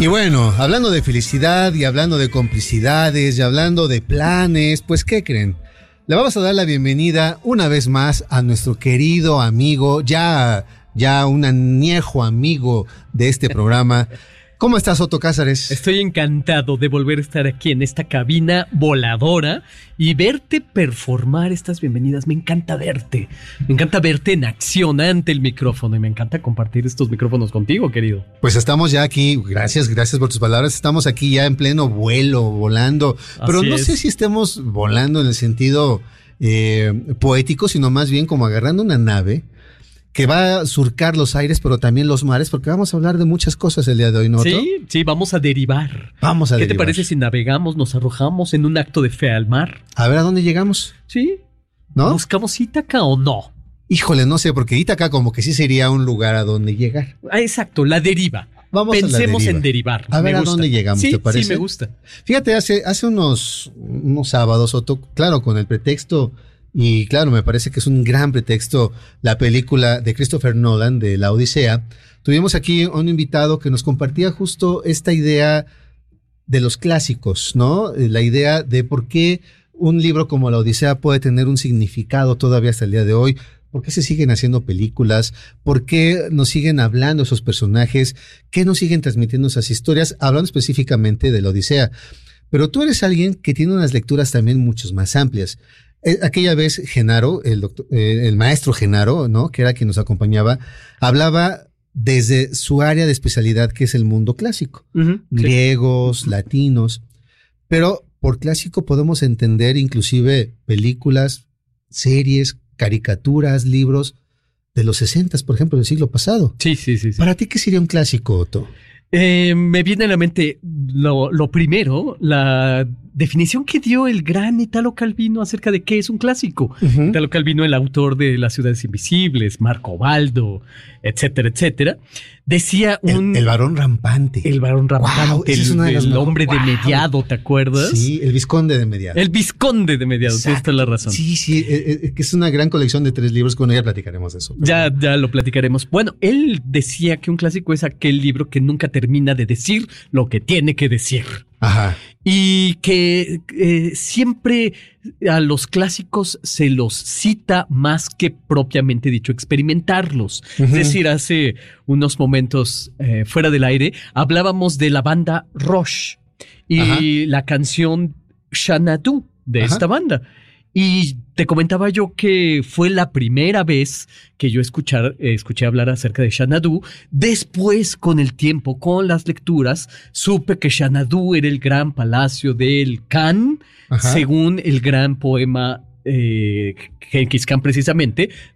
Y bueno, hablando de felicidad y hablando de complicidades y hablando de planes, pues ¿qué creen? Le vamos a dar la bienvenida una vez más a nuestro querido amigo, ya un añejo amigo de este programa. ¿Cómo estás, Otto Cázares? Estoy encantado de volver a estar aquí en esta cabina voladora y verte performar estas bienvenidas. Me encanta verte en acción ante el micrófono y me encanta compartir estos micrófonos contigo, querido. Pues estamos ya aquí, gracias por tus palabras, estamos aquí ya en pleno vuelo, volando, pero Así no es. sé si estemos volando en el sentido poético, sino más bien como agarrando una nave que va a surcar los aires, pero también los mares, porque vamos a hablar de muchas cosas el día de hoy, ¿no, Otto? Sí, vamos a derivar. Vamos a ¿Qué derivar. te parece si navegamos, nos arrojamos en un acto de fe al mar? A ver, ¿a dónde llegamos? ¿Sí? ¿No? ¿Buscamos Ítaca o no? Híjole, no sé, porque Ítaca como que sí sería un lugar a donde llegar. Ah, exacto, la deriva. Vamos Pensemos a la deriva. en derivar. A ver Me a gusta. dónde llegamos, Sí, ¿te parece? Sí, me gusta. Fíjate, hace unos sábados, Otto, claro, con el pretexto, y claro, me parece que es un gran pretexto, la película de Christopher Nolan, de La Odisea. Tuvimos aquí un invitado que nos compartía justo esta idea de los clásicos, ¿no? La idea de por qué un libro como La Odisea puede tener un significado todavía hasta el día de hoy. ¿Por qué se siguen haciendo películas? ¿Por qué nos siguen hablando esos personajes? ¿Qué nos siguen transmitiendo esas historias? Hablando específicamente de La Odisea. Pero tú eres alguien que tiene unas lecturas también mucho más amplias. Aquella vez Genaro, el maestro Genaro, ¿no? Que era quien nos acompañaba, hablaba desde su área de especialidad, que es el mundo clásico. Sí. Griegos, latinos. Pero por clásico podemos entender inclusive películas, series, caricaturas, libros de los 60s, por ejemplo, del siglo pasado. Sí. ¿Para ti qué sería un clásico, Otto? Me viene a la mente lo primero, la definición que dio el gran Italo Calvino acerca de qué es un clásico. Uh-huh. Italo Calvino, el autor de Las ciudades invisibles, Marco Baldo, etcétera, decía el varón rampante. El varón rampante, Wow, esa es una de las el mejor- hombre de wow. Mediado, ¿te acuerdas? Sí, el Vizconde de Mediado. El Vizconde de Mediado, tienes toda la razón. Sí, que es una gran colección de 3 libros, que bueno, ya platicaremos de eso. Ya lo platicaremos. Bueno, él decía que un clásico es aquel libro que nunca termina de decir lo que tiene que decir. Ajá. Y que siempre a los clásicos se los cita más que propiamente dicho experimentarlos. Uh-huh. Es decir, hace unos momentos fuera del aire hablábamos de la banda Rush y Ajá. la canción Xanadu de Ajá. esta banda. Y te comentaba yo que fue la primera vez que yo escuché hablar acerca de Xanadu. Después, con el tiempo, con las lecturas, supe que Xanadu era el gran palacio del Khan, Ajá. según el gran poema Genghis Khan, precisamente,